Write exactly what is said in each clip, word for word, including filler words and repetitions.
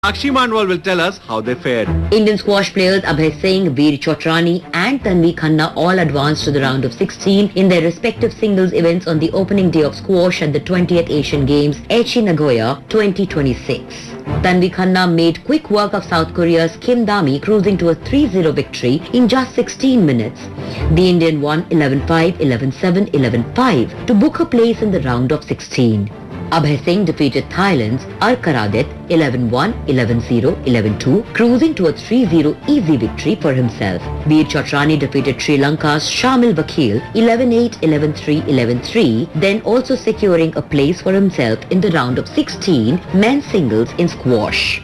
Sakshi Manwal will tell us how they fared. Indian squash players Abhay Singh, Veer Chotrani and Tanvi Khanna all advanced to the round of sixteen in their respective singles events on the opening day of squash at the twentieth Asian Games, Aichi Nagoya twenty twenty-six. Tanvi Khanna made quick work of South Korea's Kim Dami, cruising to a three zero victory in just sixteen minutes. The Indian won eleven five, eleven seven, eleven five to book a place in the round of sixteen. Abhay Singh defeated Thailand's Arkaradit eleven one, eleven zero, eleven two, cruising to a three zero easy victory for himself. Veer Chotrani defeated Sri Lanka's Shamil Vakil eleven eight, eleven three, eleven three, then also securing a place for himself in the round of sixteen men's singles in squash.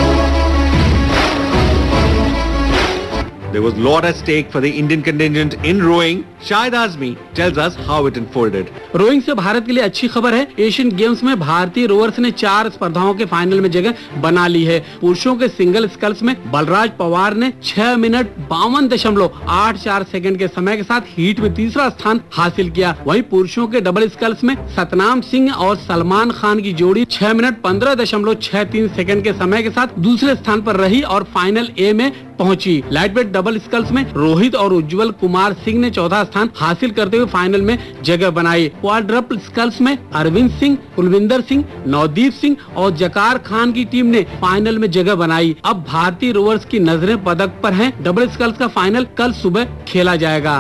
There was a lot at stake for the Indian contingent in rowing. Shahid Azmi tells us how it unfolded. Rowing से भारत के लिए अच्छी खबर है। Asian games में भारतीय rovers ने चार स्पर्धाओं के फाइनल में जगह बना ली है। पुरुषों के सिंगल स्कल्स में बलराज पवार ने छह मिनट बावन दशमलव आठ चार सेकंड के समय के साथ हीट में तीसरा स्थान हासिल किया। वहीं पुरुषों के डबल स्कल्स में सतनाम सिंह और सलमान खान की जोड़ी छह मिनट पंद्रह दशमलव छह तीन सेकंड के समय के साथ दूसरे स्थान पर रही और फाइनल ए में पहुंची। लाइटवेट डबल स्कल्स में रोहित और उज्जवल कुमार सिंह ने चौथा स्थान हासिल करते हुए फाइनल में जगह बनाई। क्वाड्रपल स्कल्स में अरविंद सिंह, कुलविंदर सिंह, नवदीप सिंह और जकार खान की टीम ने फाइनल में जगह बनाई। अब भारतीय रोवर्स की नजरें पदक पर हैं। डबल स्कल्स का फाइनल कल सुबह खेला जाएगा।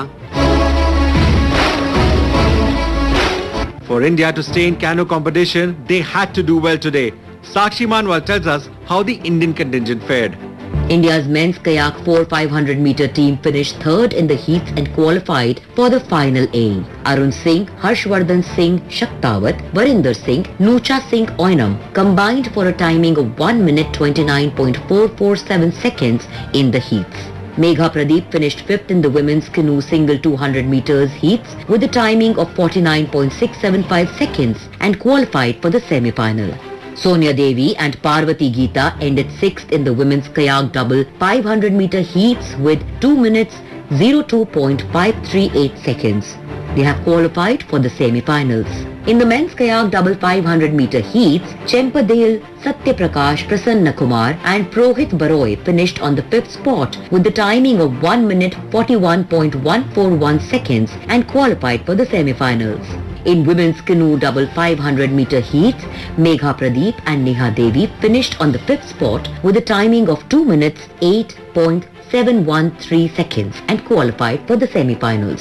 For India to stay in canoe competition, they had to do well today. Sakshi Manwal tells us how the Indian contingent fared. India's men's kayak four five hundred meter team finished third in the heats and qualified for the final A. Arun Singh, Harshvardhan Singh Shaktawat, Varinder Singh, Nucha Singh Oinam combined for a timing of one minute twenty-nine point four four seven seconds in the heats. Megha Pradeep finished fifth in the women's canoe single two hundred meters heats with a timing of forty-nine point six seven five seconds and qualified for the semi-final. Sonia Devi and Parvati Geeta ended sixth in the women's kayak double five hundred meter heats with two minutes zero two point five three eight seconds. They have qualified for the semi-finals. In the men's kayak double five hundred meter heats, Chempadale, Satyaprakash, Prasanna Kumar and Prohit Baroy finished on the fifth spot with the timing of one minute forty-one point one four one seconds and qualified for the semi-finals. In women's canoe double five hundred meter heats, Megha Pradeep and Neha Devi finished on the fifth spot with a timing of two minutes eight point seven one three seconds and qualified for the semi-finals.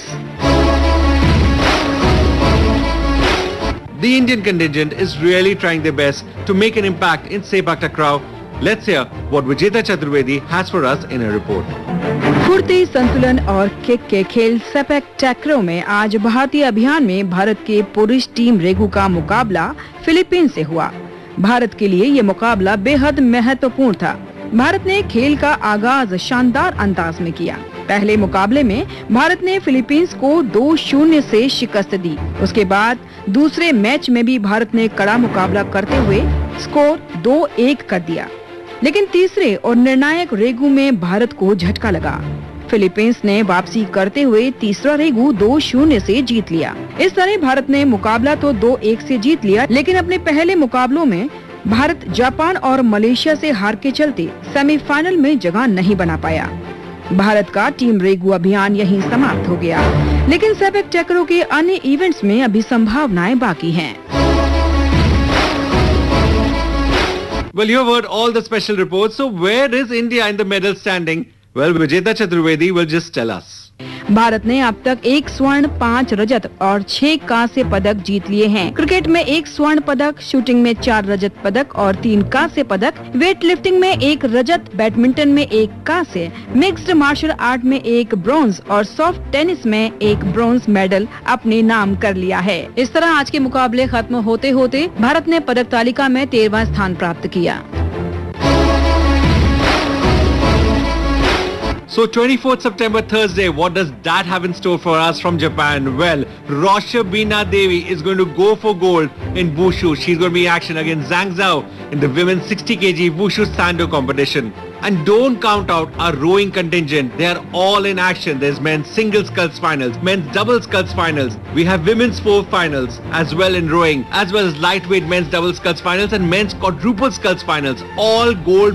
The Indian contingent is really trying their best to make an impact in Sepak Takraw. Let's hear what Vijeta Chaturvedi has for us in a report. फुर्ती, संतुलन और kick के खेल sepak टैक्रो में आज भारतीय अभियान में भारत के पुरुष टीम रेगू का मुकाबला फिलीपींस से हुआ। भारत के लिए ये मुकाबला बेहद महत्वपूर्ण था। भारत ने खेल का आगाज शानदार अंदाज में किया। पहले मुकाबले में भारत ने फिलीपींस को दो शून्य से शिकस्त दी। उसके बाद दूसरे मैच में भी भारत ने कड़ा मुकाबला करते हुए स्कोर दो एक कर दिया, लेकिन तीसरे और निर्णायक रेगू में भारत को झटका लगा। फिलीपींस ने वापसी करते हुए तीसरा रेगू दो शून्य से जीत लिया। इस तरह भारत ने मुकाबला तो दो एक से जीत लिया, लेकिन अपने पहले मुकाबलों में भारत जापान और मलेशिया से हार के चलते सेमीफाइनल में जगह नहीं बना पाया। भारत का टीम रेगू अभियान यहीं समाप्त हो गया, लेकिन सेपक टैक्रो के अन्य इवेंट्स में अभी संभावनाएं बाकी हैं। Well, you have heard all the special reports. So where is India in the medal standing? Well, Vijeta Chaturvedi will just tell us. Bharat ने अब तक एक स्वर्ण, पाँच रजत और छह कांस्य पदक जीत लिए हैं। क्रिकेट में एक स्वर्ण पदक, शूटिंग में चार रजत पदक और तीन कांस्य पदक, वेट लिफ्टिंग में एक रजत, बैडमिंटन में एक कांस्य, मिक्स्ड मार्शल आर्ट में एक ब्रोंज और सॉफ्ट टेनिस में एक ब्रोंज मेडल अपने नाम कर लिया है। इस तरह आज के मुकाबले खत्म होते होते भारत ने पदक तालिका में तेरहवां स्थान प्राप्त किया। So twenty-fourth September Thursday, what does that have in store for us from Japan? Well, Rosha Bina Devi is going to go for gold in Wushu. She's going to be in action against Zhang Zhao in the women's sixty kilogram Wushu Sando competition. And don't count out our rowing contingent. They are all in action. There's men's single sculls finals, men's double sculls finals. We have women's four finals as well in rowing, as well as lightweight men's double sculls finals and men's quadruple sculls finals. All gold